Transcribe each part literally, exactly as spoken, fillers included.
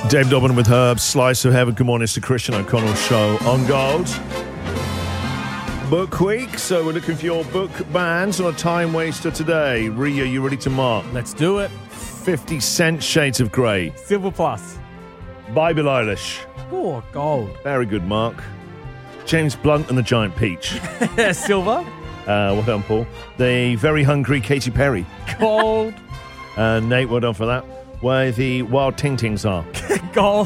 Dave Dobbin with Herb, Slice of Heaven. Good morning, it's the Christian O'Connell Show on Gold. Book week, so we're looking for your book bans on a time waster today. Ria, you ready to mark? Let's do it. fifty Cent, Shades of Grey. Silver plus. Billie Eilish. Oh, gold. Very good, Mark. James Blunt and the Giant Peach. Silver. Uh, well done, Paul. The Very Hungry Katy Perry. Gold. Uh, Nate, well done for that. Where the Wild Ting Tings are. Gold.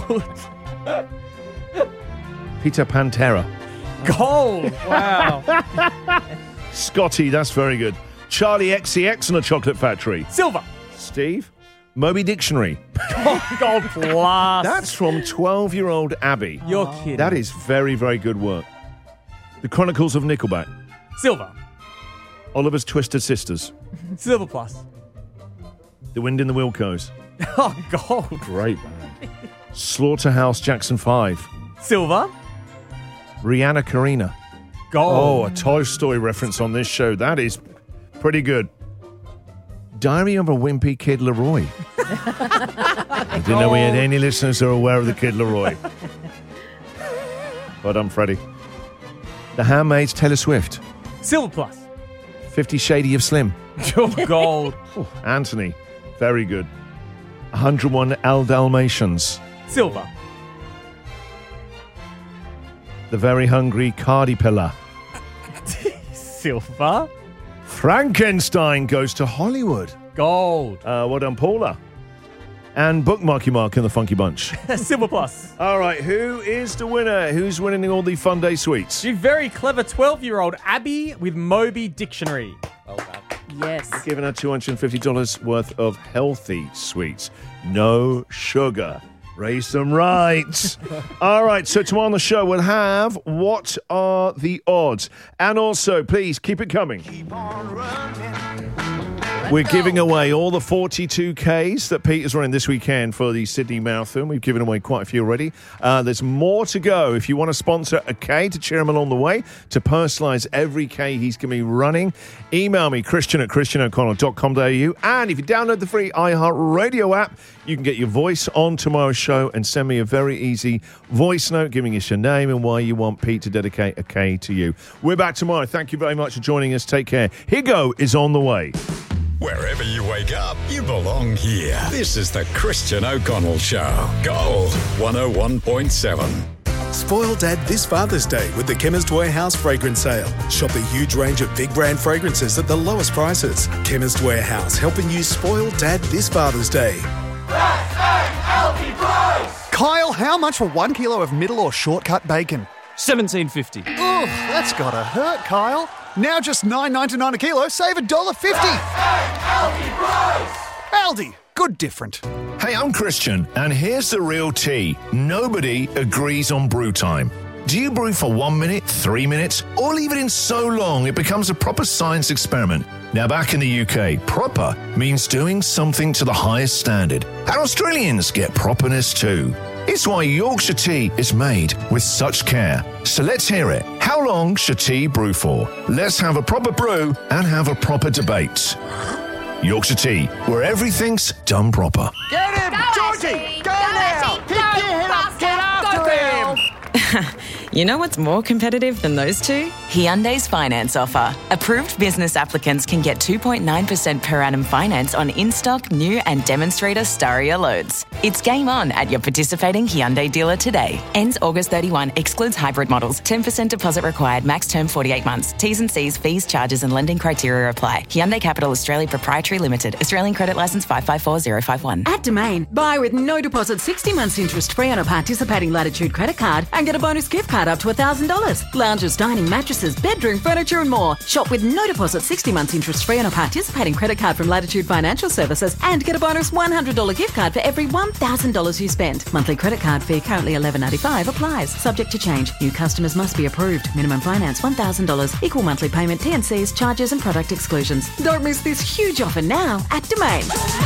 Peter Pantera. Gold. Wow. Scotty, that's very good. Charlie X C X and the Chocolate Factory. Silver. Steve. Moby Dictionary. Gold, gold plus. That's from twelve-year-old Abby. You're kidding. That is very, very good work. The Chronicles of Nickelback. Silver. Oliver's Twisted Sisters. Silver plus. The Wind in the Wilcos. Oh, gold. Great, man. Slaughterhouse Jackson five. Silver. Rihanna Karina. Gold. Oh, a Toy Story reference on this show. That is pretty good. Diary of a Wimpy Kid Leroy. I didn't know we had any listeners who are aware of the Kid Leroy. Well done, Freddie. The Handmaid's Taylor Swift. Silver plus. Fifty Shady of Slim. Oh, gold. Oh, Anthony. Very good. one hundred one Al Dalmatians. Silver. The Very Hungry Cardi Pillar. Silver. Frankenstein Goes to Hollywood. Gold. Uh, well done, Paula. And Bookmarky Mark in the Funky Bunch. Silver plus. All right, who is the winner? Who's winning all the Fun Day sweets? The very clever twelve-year-old Abby with Moby Dictionary. Well done. Yes. Giving her two hundred fifty dollars worth of healthy sweets. No sugar. Raise them right. All right, so tomorrow on the show we'll have What Are the Odds? And also, please, keep it coming. Keep on running. We're giving away all the forty-two Ks that Peter's running this weekend for the Sydney Marathon. We've given away quite a few already. Uh, there's more to go. If you want to sponsor a K to cheer him along the way, to personalise every K he's going to be running, email me, Christian at christian o'connell dot com dot a u. And if you download the free iHeartRadio app, you can get your voice on tomorrow's show and send me a very easy voice note giving us your name and why you want Pete to dedicate a K to you. We're back tomorrow. Thank you very much for joining us. Take care. Higo is on the way. Wherever you wake up, you belong here. This is the Christian O'Connell Show. Gold one oh one point seven. Spoil Dad this Father's Day with the Chemist Warehouse Fragrance Sale. Shop a huge range of big brand fragrances at the lowest prices. Chemist Warehouse, helping you spoil Dad this Father's Day. That's a healthy price! Kyle, how much for one kilo of middle or shortcut bacon? seventeen fifty. Oh, that's gotta hurt, Kyle. Now just nine ninety-nine a kilo, save one dollar fifty. That's a healthy price! Aldi, good different. Hey, I'm Christian, and here's the real tea. Nobody agrees on brew time. Do you brew for one minute, three minutes, or leave it in so long it becomes a proper science experiment? Now, back in the U K, proper means doing something to the highest standard. And Australians get properness too. It's why Yorkshire tea is made with such care. So let's hear it. How long should tea brew for? Let's have a proper brew and have a proper debate. Yorkshire tea, where everything's done proper. Get him! Go, Georgie! Go, go now! Keep your head up! Get after him! You know what's more competitive than those two? Hyundai's finance offer. Approved business applicants can get two point nine percent per annum finance on in-stock, new and demonstrator Staria loads. It's game on at your participating Hyundai dealer today. Ends August thirty-first, excludes hybrid models. ten percent deposit required, max term forty-eight months. T's and C's, fees, charges and lending criteria apply. Hyundai Capital Australia Proprietary Limited. Australian credit licence five five four zero five one. At Domain, buy with no deposit sixty months interest free on a participating Latitude credit card and get a bonus gift card up to one thousand dollars. Lounges, dining, mattresses, bedroom, furniture and more. Shop with no deposit sixty months interest free on a participating credit card from Latitude Financial Services and get a bonus one hundred dollars gift card for every one thousand dollars you spend. Monthly credit card fee currently eleven ninety-five applies. Subject to change. New customers must be approved. Minimum finance one thousand dollars. Equal monthly payment, T and C's, charges and product exclusions. Don't miss this huge offer now at Domain.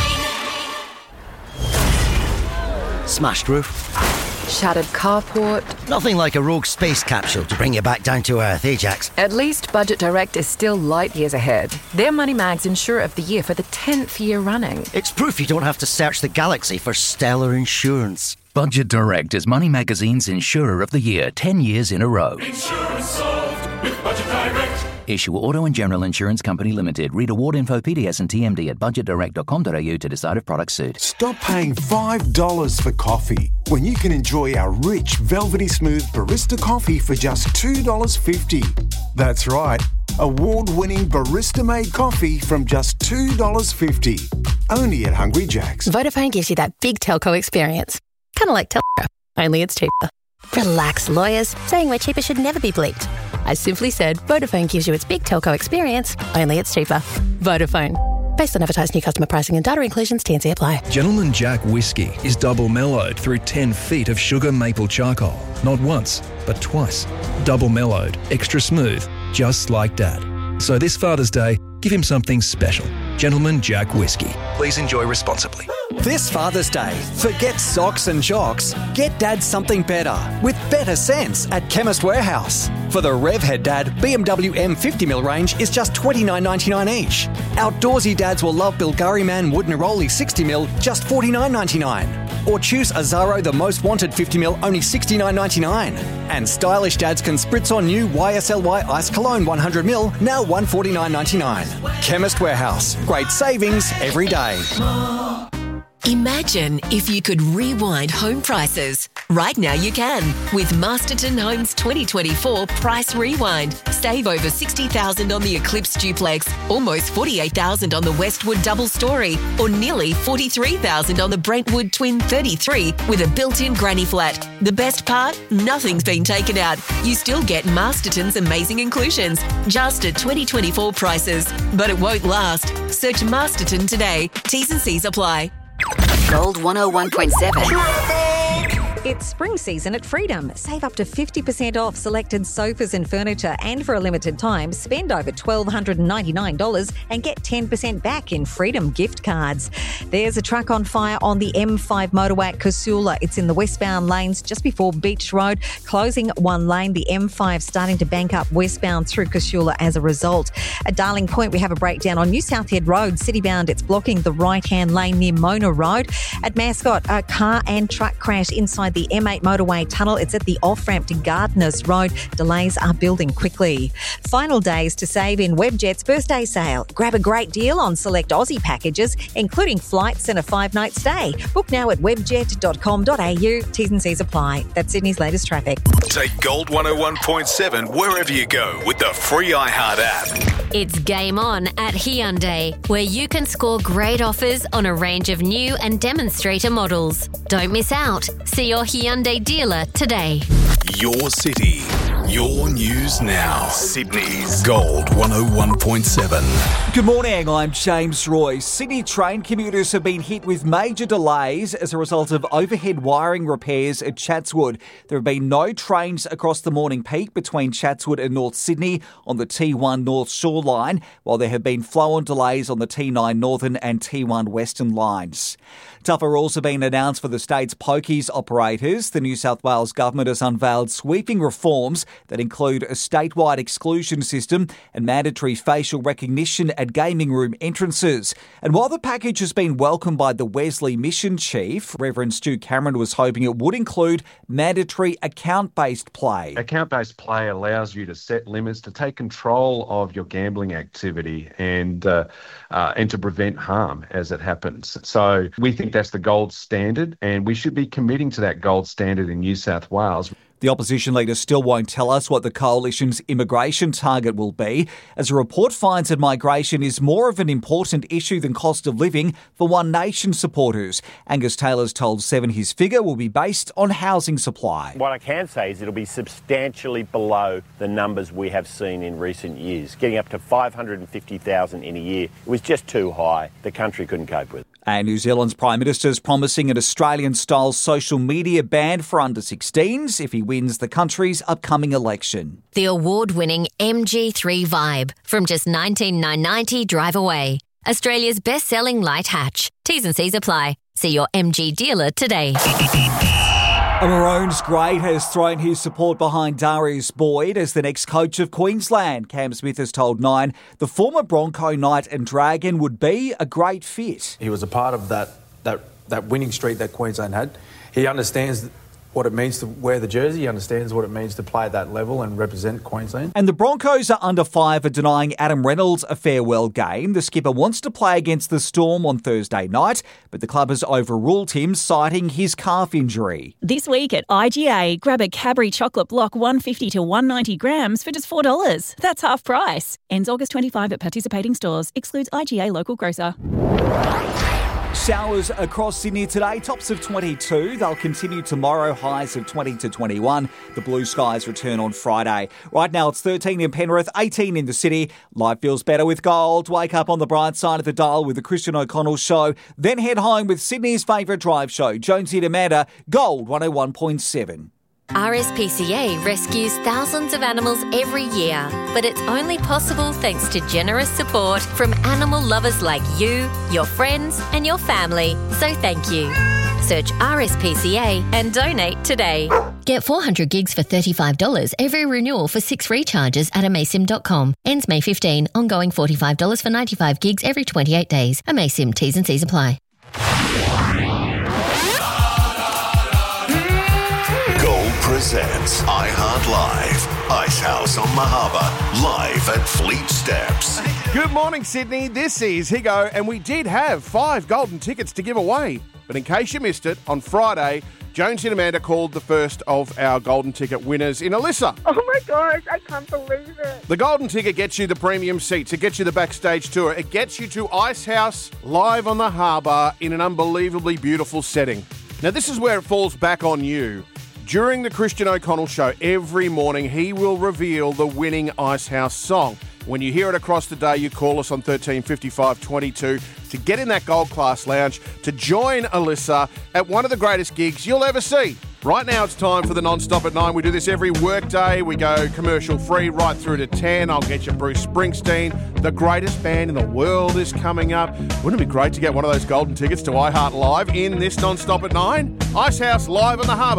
Smashed roof. Shattered carport. Nothing like a rogue space capsule to bring you back down to earth, eh, Jax? At least Budget Direct is still light years ahead. They're Money Mag's Insurer of the Year for the tenth year running. It's proof you don't have to search the galaxy for stellar insurance. Budget Direct is Money Magazine's Insurer of the Year ten years in a row. Insurance solved with Budget Direct. Issue Auto and General Insurance Company Limited. Read award info, P D S and T M D at budget direct dot com dot a u to decide if products suit. Stop paying five dollars for coffee when you can enjoy our rich, velvety smooth barista coffee for just two dollars fifty. That's right, award-winning barista-made coffee from just two dollars fifty. Only at Hungry Jack's. Vodafone gives you that big telco experience. Kind of like telco, only it's cheaper. Relax, lawyers. Saying we're cheaper should never be bleeped. I simply said Vodafone gives you its big telco experience, only it's cheaper. Vodafone. Based on advertised new customer pricing and data inclusions, T and C apply. Gentleman Jack whiskey is double mellowed through ten feet of sugar maple charcoal. Not once, but twice. Double mellowed, extra smooth, just like Dad. So this Father's Day, give him something special. Gentleman Jack whiskey. Please enjoy responsibly. This Father's Day, forget socks and jocks. Get Dad something better with better sense at Chemist Warehouse. For the Revhead Dad, B M W M fifty mil range is just twenty-nine ninety-nine each. Outdoorsy dads will love Bilgari Man Wood Neroli sixty mil, just forty-nine ninety-nine. Or choose Azaro The Most Wanted fifty mil, only sixty-nine ninety-nine. And stylish dads can spritz on new Y S L Y Ice Cologne one hundred mil, now one forty-nine ninety-nine. Chemist Warehouse. Great savings every day. Imagine if you could rewind home prices. Right now you can with Masterton Homes twenty twenty-four Price Rewind. Save over sixty thousand dollars on the Eclipse Duplex, almost forty-eight thousand dollars on the Westwood Double Story, or nearly forty-three thousand dollars on the Brentwood Twin thirty-three with a built-in granny flat. The best part? Nothing's been taken out. You still get Masterton's amazing inclusions, just at twenty twenty-four prices. But it won't last. Search Masterton today. T's and C's apply. Gold one oh one point seven. It's spring season at Freedom. Save up to fifty percent off selected sofas and furniture, and for a limited time, spend over one thousand two hundred ninety-nine dollars and get ten percent back in Freedom gift cards. There's a truck on fire on the M five motorway at Casula. It's in the westbound lanes just before Beach Road, closing one lane. The M five starting to bank up westbound through Casula as a result. At Darling Point, we have a breakdown on New South Head Road. Citybound, it's blocking the right-hand lane near Mona Road. At Mascot, a car and truck crash inside the M eight motorway tunnel. It's at the off-ramp to Gardners Road. Delays are building quickly. Final days to save in Webjet's birthday sale. Grab a great deal on select Aussie packages, including flights and a five-night stay. Book now at webjet dot com dot a u. T's and C's apply. That's Sydney's latest traffic. Take Gold one oh one point seven wherever you go with the free iHeart app. It's game on at Hyundai, where you can score great offers on a range of new and demonstrator models. Don't miss out. See your Hyundai dealer today. Your city, your news now. Sydney's Gold one oh one point seven. Good morning, I'm James Roy. Sydney train commuters have been hit with major delays as a result of overhead wiring repairs at Chatswood. There have been no trains across the morning peak between Chatswood and North Sydney on the T one North Shore line, while there have been flow-on delays on the T nine Northern and T one Western lines. Tougher rules have been announced for the state's pokies operators. The New South Wales government has unveiled sweeping reforms that include a statewide exclusion system and mandatory facial recognition at gaming room entrances. And while the package has been welcomed by the Wesley Mission Chief, Reverend Stu Cameron was hoping it would include mandatory account-based play. Account-based play allows you to set limits, to take control of your gambling activity and uh, uh, and to prevent harm as it happens. So we think that's the gold standard, and we should be committing to that gold standard in New South Wales. The opposition leader still won't tell us what the coalition's immigration target will be, as a report finds that migration is more of an important issue than cost of living for One Nation supporters. Angus Taylor's told Seven his figure will be based on housing supply. What I can say is it'll be substantially below the numbers we have seen in recent years. Getting up to five hundred fifty thousand in a year, it was just too high. The country couldn't cope with it. And New Zealand's Prime Minister is promising an Australian-style social media ban for under sixteens if he wins the country's upcoming election. The award-winning M G three Vibe from just nineteen thousand nine hundred ninety dollars drive away. Australia's best-selling light hatch. T's and C's apply. See your M G dealer today. A Maroons great has thrown his support behind Darius Boyd as the next coach of Queensland. Cam Smith has told Nine the former Bronco Knight and Dragon would be a great fit. He was a part of that that that winning streak that Queensland had. He understands what it means to wear the jersey. He understands what it means to play at that level and represent Queensland. And the Broncos are under fire for denying Adam Reynolds a farewell game. The skipper wants to play against the Storm on Thursday night, but the club has overruled him, citing his calf injury. This week at I G A, grab a Cadbury chocolate block one hundred fifty to one hundred ninety grams for just four dollars. That's half price. Ends August twenty-fifth at participating stores. Excludes I G A local grocer. Showers across Sydney today, tops of twenty-two. They'll continue tomorrow, highs of twenty to twenty-one. The blue skies return on Friday. Right now it's thirteen in Penrith, eighteen in the city. Life feels better with gold. Wake up on the bright side of the dial with the Christian O'Connell Show. Then head home with Sydney's favourite drive show, Jonesy and Amanda, Gold one oh one point seven. R S P C A rescues thousands of animals every year, but it's only possible thanks to generous support from animal lovers like you, your friends and your family. So thank you. Search R S P C A and donate today. Get four hundred gigs for thirty-five dollars every renewal for six recharges at amaysim dot com. Ends May fifteenth. Ongoing forty-five dollars for ninety-five gigs every twenty-eight days. Amaysim. T's and C's apply. Presents iHeart Live. Icehouse on Mahaba, live at Fleet Steps. Good morning, Sydney. This is Higo, and we did have five golden tickets to give away. But in case you missed it, on Friday, Jonesy and Amanda called the first of our golden ticket winners in Alyssa. Oh my gosh, I can't believe it. The golden ticket gets you the premium seats. It gets you the backstage tour. It gets you to Icehouse live on the harbour in an unbelievably beautiful setting. Now, this is where it falls back on you. During the Christian O'Connell Show, every morning he will reveal the winning Icehouse song. When you hear it across the day, you call us on thirteen fifty-five twenty-two to get in that gold class lounge to join Alyssa at one of the greatest gigs you'll ever see. Right now it's time for the Non-Stop at nine. We do this every workday. We go commercial free right through to ten. I'll get you Bruce Springsteen. The greatest band in the world is coming up. Wouldn't it be great to get one of those golden tickets to iHeart Live in this Non-Stop at nine? Icehouse live on the harbour.